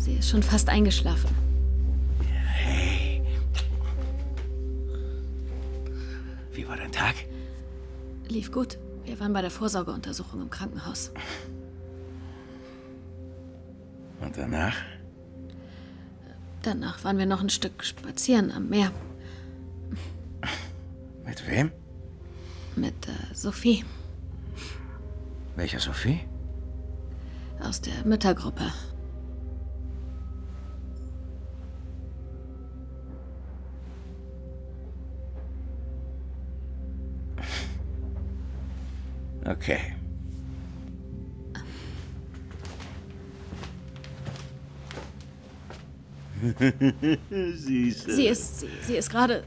Sie ist schon fast eingeschlafen. Hey. Wie war dein Tag? Lief gut. Wir waren bei der Vorsorgeuntersuchung im Krankenhaus. Und danach? Danach waren wir noch ein Stück spazieren am Meer. Mit wem? Mit Sophie. Welcher Sophie? Aus der Müttergruppe. Okay. Süße. Sie ist gerade...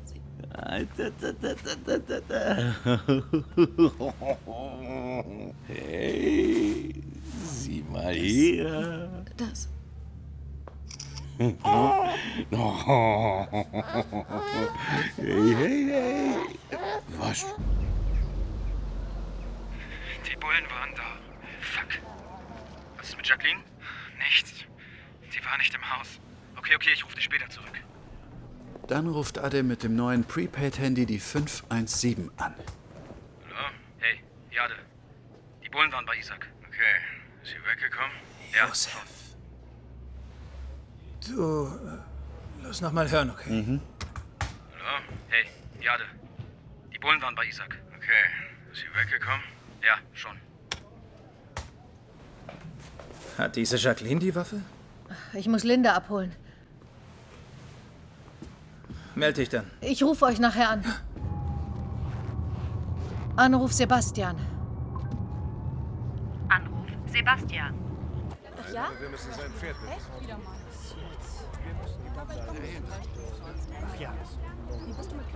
Hey, sieh mal hier. Das... Hey. Was? Die Bullen waren da. Fuck. Was ist mit Jacqueline? Nichts. Sie war nicht im Haus. Okay, ich rufe dich später zurück. Dann ruft Ade mit dem neuen Prepaid-Handy die 517 an. Hallo? Hey, Jade. Die Bullen waren bei Isaac. Okay. Ist sie weggekommen? Ja. Josef. Du, lass noch mal hören, okay? Hallo? Hey, Jade. Die Bullen waren bei Isaac. Okay. Ist sie weggekommen? Ja, schon. Hat diese Jacqueline die Waffe? Ich muss Linda abholen. Meld dich dann. Ich rufe euch nachher an. Anruf Sebastian. Anruf Sebastian. Ach ja? Wir müssen sein Pferd mitnehmen. Echt? Wieder mal. Ach ja. Wie bist du mit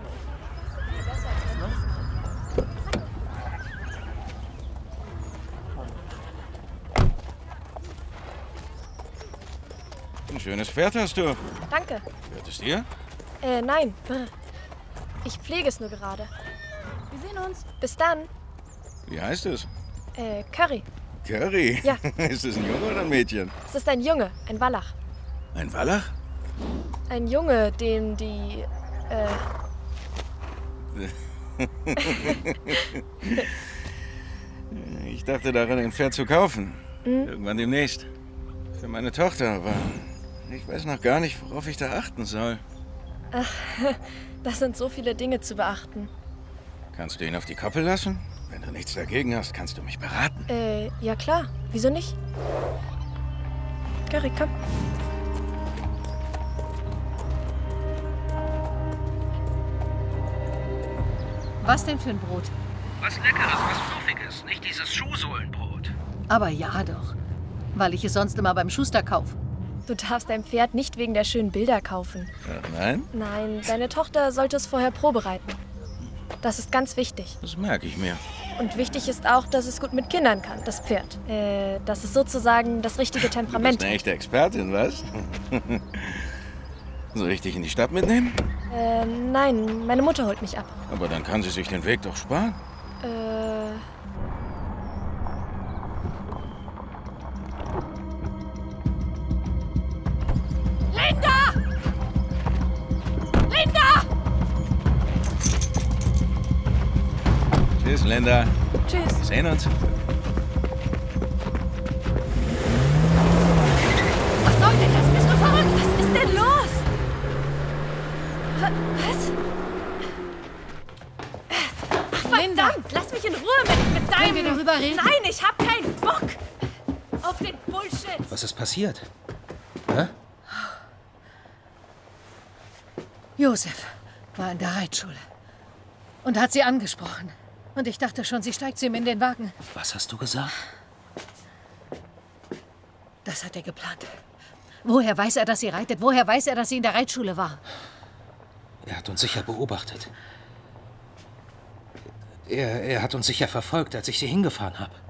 Ein schönes Pferd hast du. Danke. Gehört es dir? Nein. Ich pflege es nur gerade. Wir sehen uns. Bis dann. Wie heißt es? Curry. Curry? Ja. Ist es ein Junge oder ein Mädchen? Es ist ein Junge, ein Wallach. Ein Wallach? Ein Junge, dem die, Ich dachte daran, ein Pferd zu kaufen. Irgendwann demnächst. Für meine Tochter, aber ich weiß noch gar nicht, worauf ich da achten soll. Ach, das sind so viele Dinge zu beachten. Kannst du ihn auf die Koppel lassen? Wenn du nichts dagegen hast, kannst du mich beraten. Ja klar. Wieso nicht? Curry, komm. Was denn für ein Brot? Was Leckeres, was Fluffiges. Nicht dieses Schuhsohlenbrot. Aber ja doch. Weil ich es sonst immer beim Schuster kaufe. Du darfst dein Pferd nicht wegen der schönen Bilder kaufen. Ach nein? Nein, deine Tochter sollte es vorher probereiten. Das ist ganz wichtig. Das merke ich mir. Und wichtig ist auch, dass es gut mit Kindern kann, das Pferd. Das ist sozusagen das richtige Du Temperament. bist eine echte Expertin, was? Soll ich dich in die Stadt mitnehmen? Nein, meine Mutter holt mich ab. Aber dann kann sie sich den Weg doch sparen. Linda! Linda! Tschüss, Linda. Tschüss. Wir sehen uns. Was soll denn das? Bist du verrückt? Was ist denn los? Was? Ach, Linda! verdammt, lass mich in Ruhe mit deinem... Können wir darüber reden? Nein, ich hab keinen Bock auf den Bullshit. Was ist passiert? Hä? Josef war in der Reitschule und hat sie angesprochen. Und ich dachte schon, sie steigt zu ihm in den Wagen. Was hast du gesagt? Das hat er geplant. Woher weiß er, dass sie reitet? Woher weiß er, dass sie in der Reitschule war? Er hat uns sicher beobachtet. Er hat uns sicher verfolgt, als ich sie hingefahren habe.